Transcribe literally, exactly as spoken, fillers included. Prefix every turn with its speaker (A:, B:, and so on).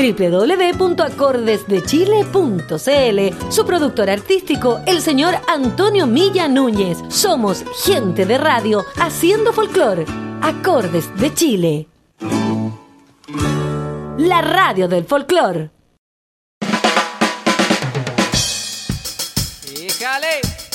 A: doble u doble u doble u punto acordes de chile punto c l. Su productor artístico, el señor Antonio Milla Núñez. Somos gente de radio haciendo folclor. Acordes de Chile. La radio del folclor.
B: ¡Híjale!